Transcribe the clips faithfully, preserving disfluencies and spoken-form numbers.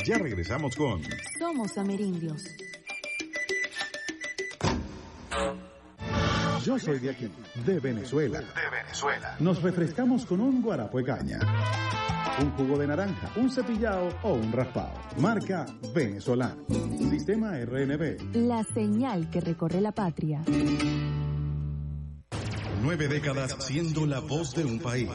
Ya regresamos con Somos Amerindios. Yo soy de aquí, de Venezuela. De Venezuela. Nos refrescamos con un guarapo de caña, un jugo de naranja, un cepillado o un raspado. Marca venezolano. Sistema R N B. La señal que recorre la patria. Nueve décadas siendo la voz de un país.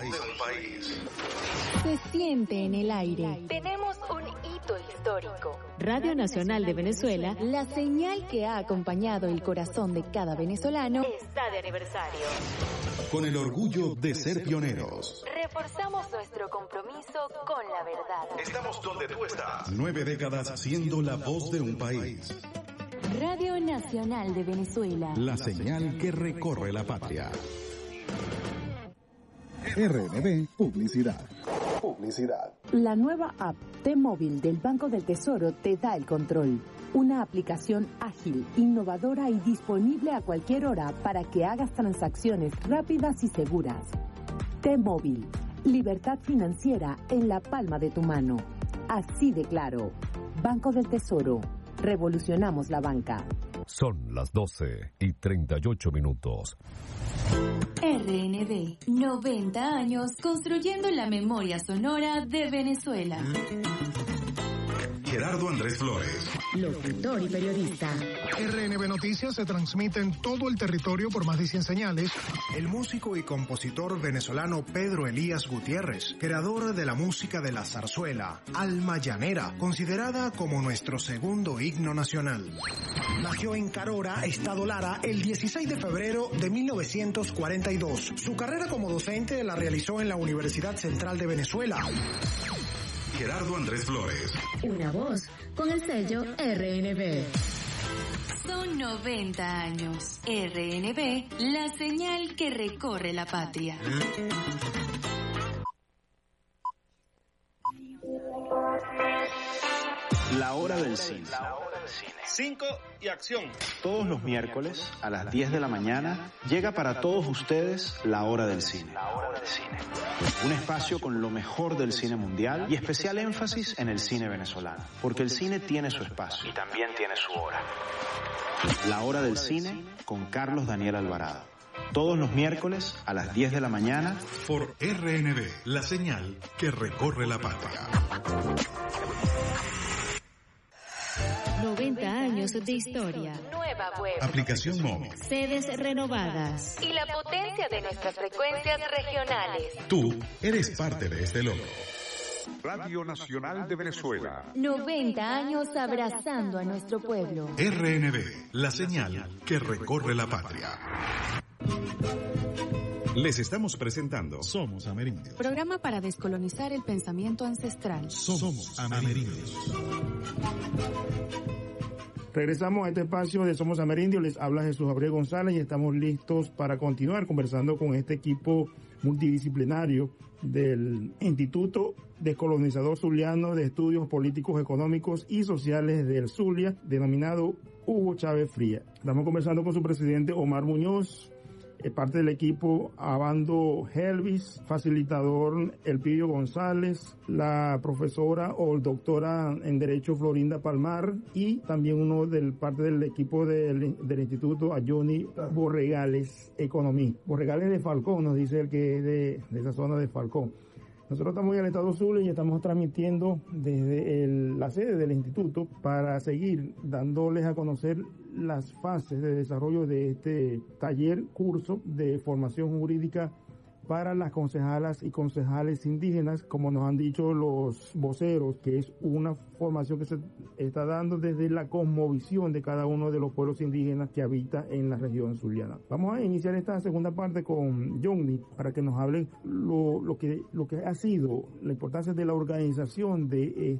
Se siente en el aire. Tenemos un hito histórico. Radio Nacional de Venezuela, la señal que ha acompañado el corazón de cada venezolano, está de aniversario. Con el orgullo de ser pioneros. Reforzamos nuestro compromiso con la verdad. Estamos donde tú estás. Nueve décadas siendo la voz de un país. Radio Nacional de Venezuela. La señal que recorre la patria. R N B Publicidad. Publicidad. La nueva app T-Móvil del Banco del Tesoro te da el control. Una aplicación ágil, innovadora y disponible a cualquier hora para que hagas transacciones rápidas y seguras. T-Móvil. Libertad financiera en la palma de tu mano. Así de claro. Banco del Tesoro. Revolucionamos la banca. Son las doce y treinta y ocho minutos. R N B, noventa años construyendo la memoria sonora de Venezuela. Gerardo Andrés Flores. Locutor y periodista. R N B Noticias se transmite en todo el territorio por más de cien señales. El músico y compositor venezolano Pedro Elías Gutiérrez, creador de la música de la zarzuela, Alma Llanera, considerada como nuestro segundo himno nacional. Nació en Carora, Estado Lara, el dieciséis de febrero de mil novecientos cuarenta y dos. Su carrera como docente la realizó en la Universidad Central de Venezuela. Gerardo Andrés Flores. Una voz con el sello R N B. Son noventa años. R N B, la señal que recorre la patria. La hora del cine. Cinco y acción. Todos los miércoles a las diez de la mañana llega para todos ustedes la hora del cine. Un espacio con lo mejor del cine mundial y especial énfasis en el cine venezolano, porque el cine tiene su espacio y también tiene su hora. La hora del cine con Carlos Daniel Alvarado. Todos los miércoles a las diez de la mañana por R N B, la señal que recorre la patria. noventa años de historia. Nueva web. Aplicación móvil. Sedes renovadas. Y la potencia de nuestras frecuencias regionales. Tú eres parte de este logro. Radio Nacional de Venezuela. noventa años abrazando a nuestro pueblo. R N B, la señal que recorre la patria. Les estamos presentando Somos Amerindios. Programa para descolonizar el pensamiento ancestral. Somos Amerindios. Regresamos a este espacio de Somos Amerindios. Les habla Jesús Abreu González y estamos listos para continuar conversando con este equipo multidisciplinario del Instituto Descolonizador Zuliano de Estudios Políticos, Económicos y Sociales del Zulia, denominado Hugo Chávez Fría. Estamos conversando con su presidente Omar Muñoz, parte del equipo Abando Helvis, facilitador Elpidio González, la profesora o doctora en Derecho Florinda Palmar y también uno del parte del equipo del, del instituto Ayoni Borregales Economía. Borregales de Falcón, nos dice el que es de, de esa zona de Falcón. Nosotros estamos en el estado Zulia y estamos transmitiendo desde el, la sede del instituto para seguir dándoles a conocer las fases de desarrollo de este taller, curso de formación jurídica para las concejalas y concejales indígenas, como nos han dicho los voceros, que es una formación que se está dando desde la cosmovisión de cada uno de los pueblos indígenas que habita en la región zuliana. Vamos a iniciar esta segunda parte con Johnny para que nos hable lo, lo que lo que ha sido la importancia de la organización de